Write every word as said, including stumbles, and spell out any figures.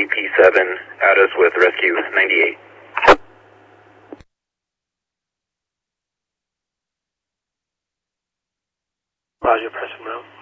A P seven, add us with rescue ninety-eight. Roger, press and row.